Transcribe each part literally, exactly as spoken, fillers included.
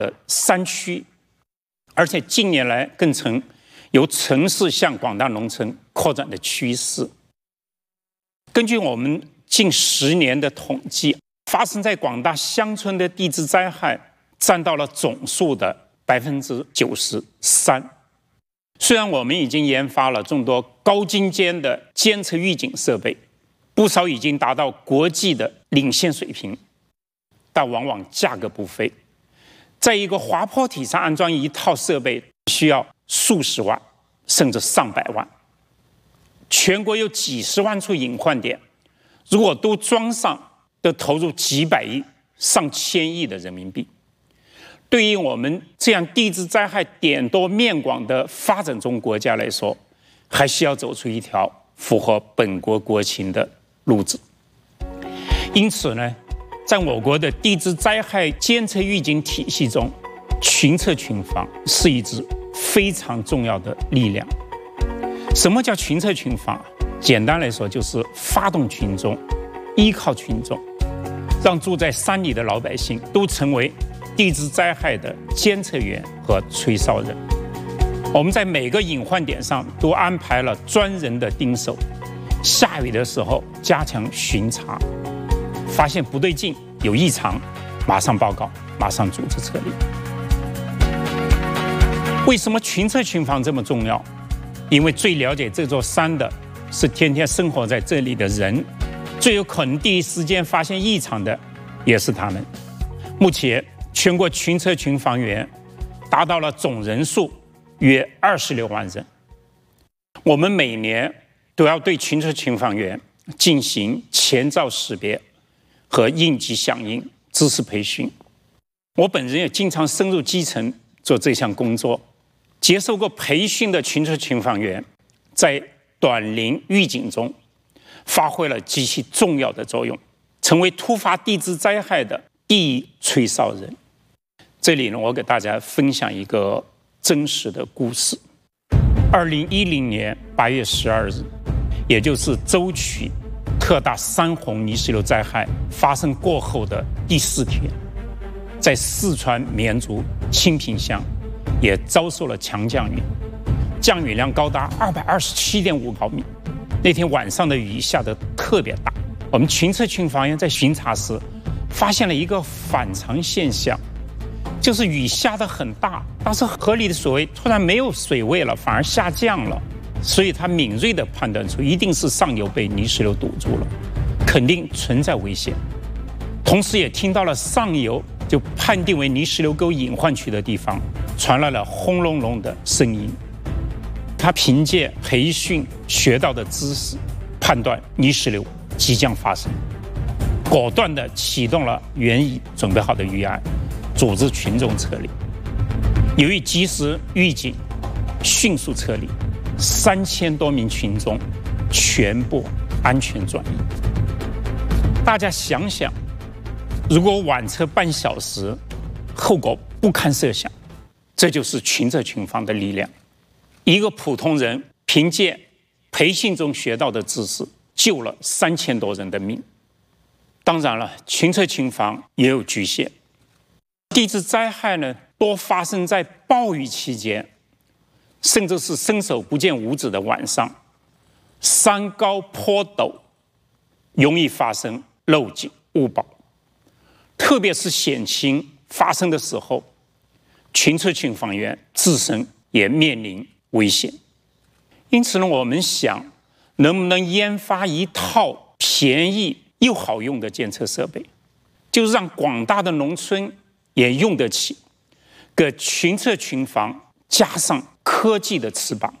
的山区，而且近年来更成由城市向广大农村扩展的趋势。根据我们近十年的统计，发生在广大乡村的地质灾害占到了总数的百分之九十三。虽然我们已经研发了众多高精尖的监测预警设备，不少已经达到国际的领先水平，但往往价格不菲。在一个滑坡体上安装一套设备需要数十万甚至上百万。全国有几十万处隐患点，如果都装上，都投入几百亿上千亿的人民币。对于我们这样地质灾害点多面广的发展中国家来说，还需要走出一条符合本国国情的路子。因此呢，在我国的地质灾害监测预警体系中，群测群防是一支非常重要的力量。什么叫群测群防？简单来说，就是发动群众，依靠群众，让住在山里的老百姓都成为地质灾害的监测员和吹哨人。我们在每个隐患点上都安排了专人的盯守，下雨的时候加强巡查，发现不对劲、有异常，马上报告，马上组织撤离。为什么群测群防这么重要？因为最了解这座山的是天天生活在这里的人，最有可能第一时间发现异常的也是他们。目前全国群测群防员达到了总人数约二十六万人。我们每年都要对群测群防员进行前兆识别和应急响应知识培训。我本人也经常深入基层做这项工作。接受过培训的群测群防员在短临预警中发挥了极其重要的作用，成为突发地质灾害的第一吹哨人。这里呢，我给大家分享一个真实的故事。二零一零年八月十二日，也就是舟曲特大山洪泥石流灾害发生过后的第四天，在四川绵竹清平乡也遭受了强降雨，降雨量高达二百二十七点五毫米。那天晚上的雨下得特别大，我们群测群防员在巡查时发现了一个反常现象，就是雨下得很大，但是河里的水位突然没有水位了，反而下降了。所以他敏锐地判断出一定是上游被泥石流堵住了，肯定存在危险。同时也听到了上游就判定为泥石流沟隐患区的地方传来了轰隆隆的声音。他凭借培训学到的知识，判断泥石流即将发生，果断地启动了原已准备好的预案，组织群众撤离。由于及时预警，迅速撤离，三千多名群众全部安全转移。大家想想，如果晚撤半小时，后果不堪设想。这就是群测群防的力量。一个普通人凭借培训中学到的知识，救了三千多人的命。当然了，群测群防也有局限。地质灾害呢，多发生在暴雨期间，甚至是伸手不见五指的晚上。山高坡陡，容易发生漏井误保。特别是险情发生的时候，群测群防员自身也面临危险。因此呢，我们想能不能研发一套便宜又好用的监测设备，就让广大的农村也用得起，给群测群防加上科技的翅膀。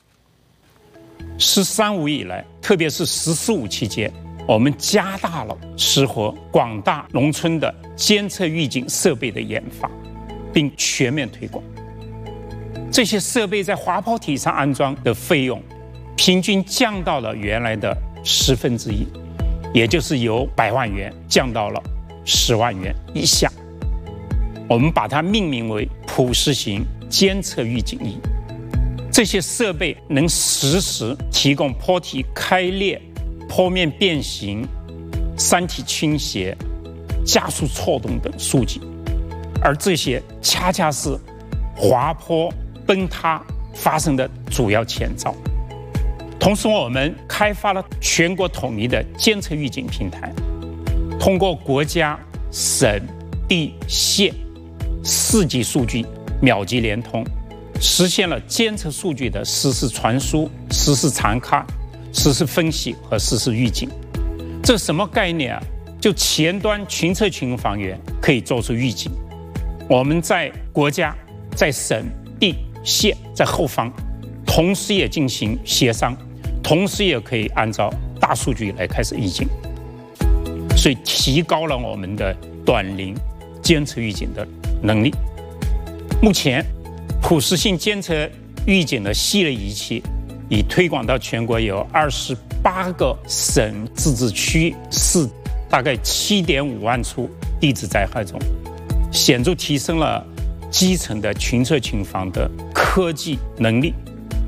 十三五以来，特别是十四五期间，我们加大了适合广大农村的监测预警设备的研发，并全面推广。这些设备在滑坡体上安装的费用，平均降到了原来的十分之一，也就是由百万元降到了十万元以下。我们把它命名为普适型监测预警仪。这些设备能实时提供坡体开裂、坡面变形、山体倾斜、加速错动等数据， 而这些恰恰是滑坡崩塌发生的主要前兆。同时，我们开发了全国统一的监测预警平台，通过国家、省、地、县四级数据秒级联通，实现了监测数据的实时传输、实时查看、实时分析和实时预警。这什么概念啊？就前端群测群防员可以做出预警，我们在国家、在省、地、县在后方，同时也进行协商，同时也可以按照大数据来开始预警，所以提高了我们的短铃监测预警的能力。目前，普适性监测预警的系列仪器已推广到全国有二十八个省、自治区市，大概七点五万处地质灾害中，显著提升了基层的群测群防的科技能力。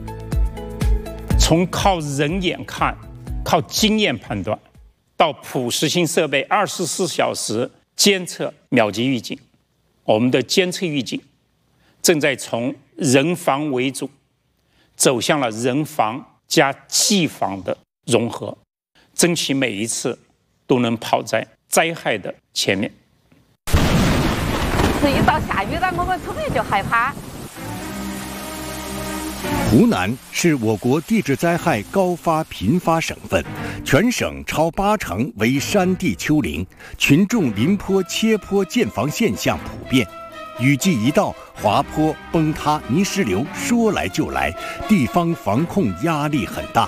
从靠人眼看、靠经验判断，到普适性设备二十四小时监测秒级预警，我们的监测预警正在从人防为主，走向了人防加技防的融合，争取每一次都能跑在灾害的前面。 是一到下雨了，我们特别就害怕。 湖南是我国地质灾害高发频发省份，全省超八成为山地丘陵，群众临坡切坡建房现象普遍。雨季一到，滑坡、崩塌、泥石流说来就来，地方防控压力很大。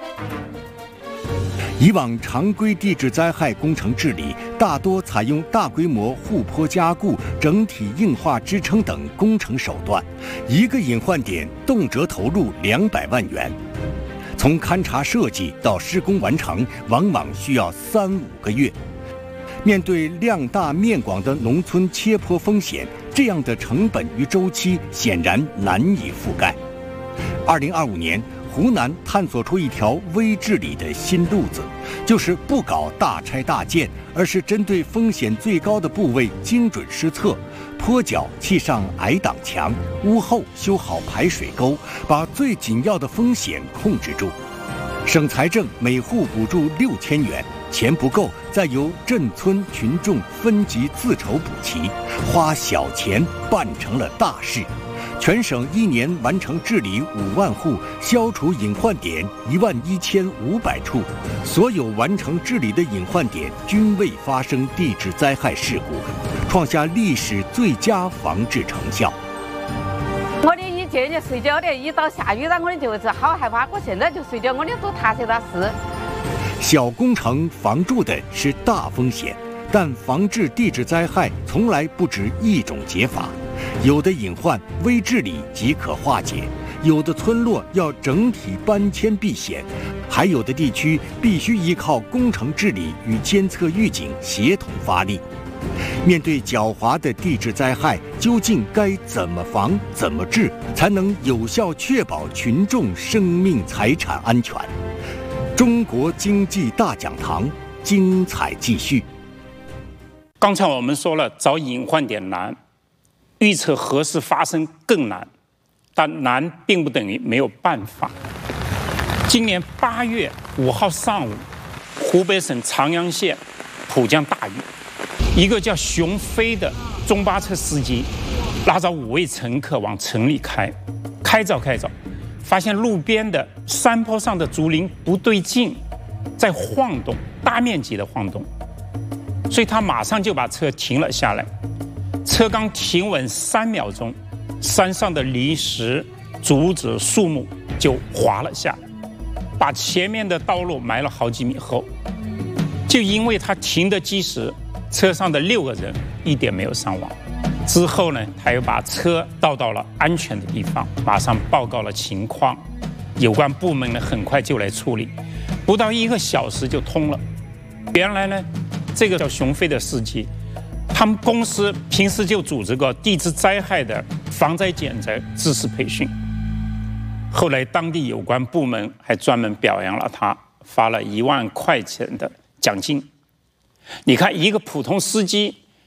以往常规地质灾害工程治理大多采用大规模护坡加固、整体硬化支撑等工程手段，一个隐患点动辄投入两百万元。从勘察设计到施工完成，往往需要三五个月。面对量大面广的农村切坡风险，这样的成本与周期显然难以覆盖。二零二五年，湖南探索出一条微治理的新路子，就是不搞大拆大建，而是针对风险最高的部位精准施测，坡脚砌上矮挡墙，屋后修好排水沟，把最紧要的风险控制住。省财政每户补助六千元，钱不够，再由镇村群众分级自筹补齐，花小钱办成了大事。全省一年完成治理五万户，消除隐患点一万一千五百处，所有完成治理的隐患点均未发生地质灾害事故，创下历史最佳防治成效。 我的一建议睡觉的，一到下雨了，我的就是好害怕。我现在就睡觉，我的都踏实踏实。 小工程防住的是大风险，但防治地质灾害从来不止一种解法。有的隐患微治理即可化解，有的村落要整体搬迁避险，还有的地区必须依靠工程治理与监测预警协同发力。面对狡猾的地质灾害，究竟该怎么防、怎么治，才能有效确保群众生命财产安全？中国经济大讲堂精彩继续。 刚才我们说了，找隐患点难，预测何时发生更难，但难并不等于没有办法。今年八月五号上午，湖北省长阳县普降大雨，一个叫熊飞的中巴车司机拉着五位乘客往城里开，开着开着，发现路边的山坡上的竹林不对劲，在晃动，大面积的晃动，所以他马上就把车停了下来。车刚停稳三秒钟，山上的泥石、竹子、树木就滑了下来，把前面的道路埋了好几米厚。就因为他停得及时，车上的六个人一点没有伤亡。之后呢，他又把车倒到了安全的地方，马上报告了情况，有关部门呢很快就来处理，不到一个小时就通了。原来呢，这个叫熊飞的司机，他们公司平时就组织过地质灾害的防灾减灾知识培训，后来当地有关部门还专门表扬了他，发了一万块钱的奖金。你看，一个普通司机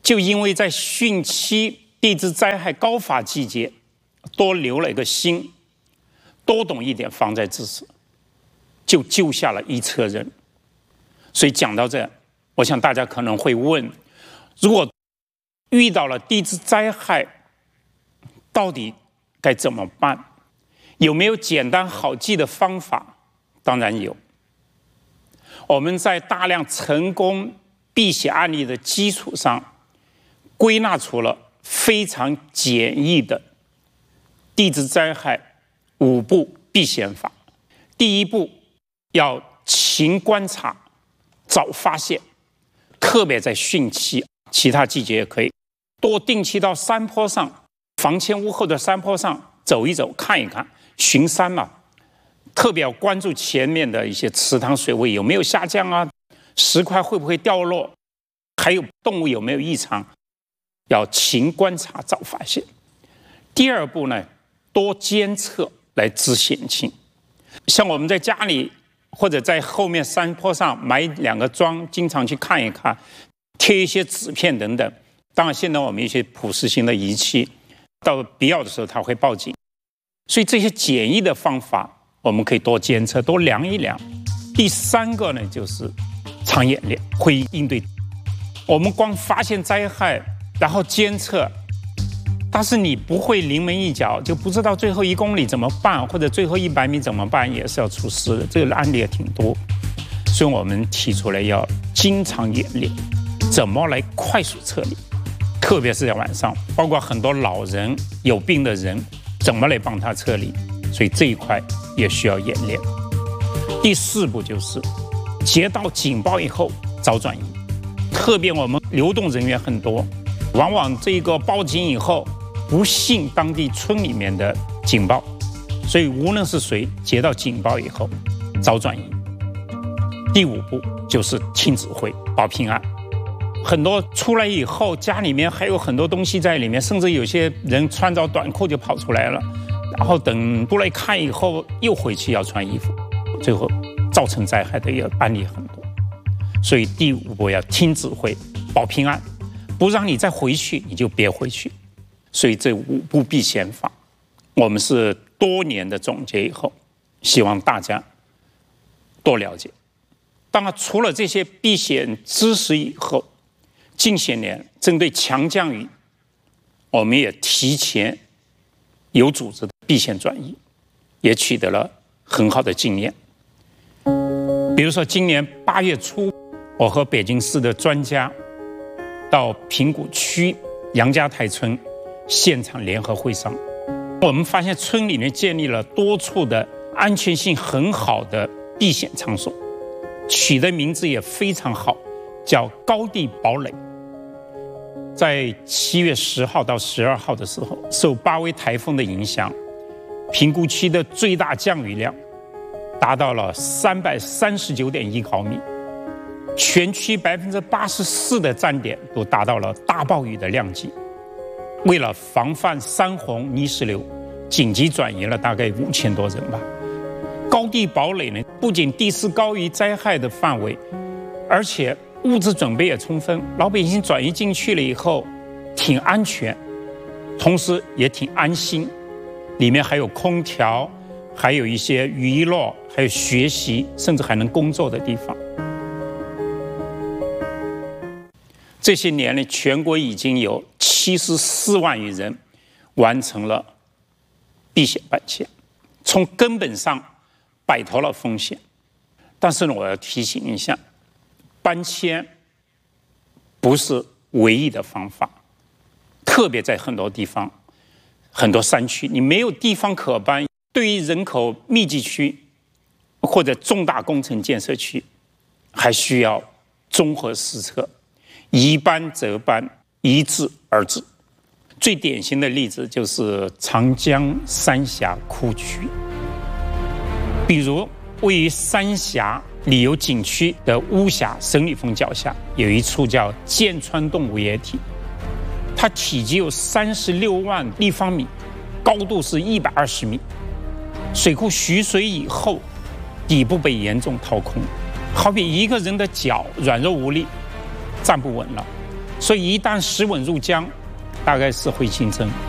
就因为在汛期地质灾害高发季节，多留了一个心，多懂一点防灾知识，就救下了一车人。所以讲到这，我想大家可能会问，如果遇到了地质灾害，到底该怎么办？有没有简单好记的方法？当然有。我们在大量成功避险案例的基础上，归纳出了非常简易的地质灾害五步避险法。第一步，要勤观察，早发现，特别在汛期，其他季节也可以，多定期到山坡上、房前屋后的山坡上走一走、看一看，巡山嘛。特别要关注前面的一些池塘水位有没有下降啊，石块会不会掉落，还有动物有没有异常，要勤观察早发现。第二步呢，多监测来知险情。像我们在家里或者在后面山坡上埋两个桩，经常去看一看，贴一些纸片等等。当然现在我们一些普适性的仪器，到必要的时候它会报警。所以这些简易的方法我们可以多监测，多量一量。第三个呢，就是常演练，会应对。我们光发现灾害，然后监测，但是你不会临门一脚，就不知道最后一公里怎么办，或者最后一百米怎么办，也是要出事的。这个案例也挺多，所以我们提出来要经常演练，怎么来快速撤离，特别是在晚上，包括很多老人、有病的人，怎么来帮他撤离。所以这一块也需要演练。第四步就是接到警报以后早转移，特别我们流动人员很多，往往这个报警以后不信当地村里面的警报，所以无论是谁接到警报以后早转移。第五步就是听指挥保平安。很多出来以后家里面还有很多东西在里面，甚至有些人穿着短裤就跑出来了，然后等出来看以后又回去要穿衣服，最后造成灾害的一个案例很多。所以第五步要听指挥保平安，不让你再回去你就别回去。所以这五步避险法我们是多年的总结以后，希望大家多了解。当然除了这些避险知识以后，近些年针对强降雨我们也提前有组织的避险转移，也取得了很好的经验。比如说今年八月初，我和北京市的专家到平谷区杨家台村现场联合会商，我们发现村里面建立了多处的安全性很好的避险场所，取的名字也非常好，叫高地堡垒。在七月十号到十二号的时候，受八威台风的影响，平谷区的最大降雨量达到了三百三十九点一毫米，全区百分之八十四的站点都达到了大暴雨的量级。为了防范山洪泥石流，紧急转移了大概五千多人吧。高地堡垒呢，不仅地势高于灾害的范围，而且物资准备也充分，老百姓转移进去了以后挺安全，同时也挺安心。里面还有空调，还有一些娱乐，还有学习，甚至还能工作的地方。这些年里，全国已经有七十四万余人完成了避险搬迁，从根本上摆脱了风险。但是呢，我要提醒一下，搬迁不是唯一的方法，特别在很多地方、很多山区，你没有地方可搬。对于人口密集区或者重大工程建设区，还需要综合施策，宜搬则搬，宜治而治。最典型的例子就是长江三峡库区，比如位于三峡旅游景区的巫峡神女峰脚下有一处叫剑川洞五液体，它体积有三十六万立方米，高度是一百二十米。水库蓄水以后，底部被严重掏空，好比一个人的脚软弱无力，站不稳了， 所以一旦石稳入江，大概是会形成